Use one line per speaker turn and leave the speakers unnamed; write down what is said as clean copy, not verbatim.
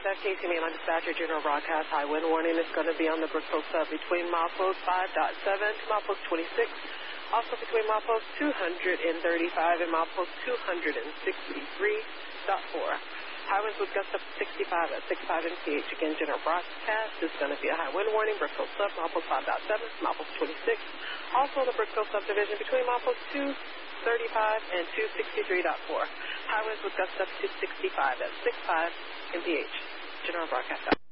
WSF Casey Mainline Dispatcher General Broadcast. High wind warning is going to be on the Brookville sub between milepost 5.7 to milepost 26. Also between milepost 235 and milepost 263.4. High winds with gusts up to 65 at 65 mph. Again, general broadcast is going to be a high wind warning. Brookville sub, milepost 5.7 to milepost 26. Also in the Brookville subdivision between milepost 235 and 263.4. High winds with gusts up to 65 at 65 mph. General broadcast out.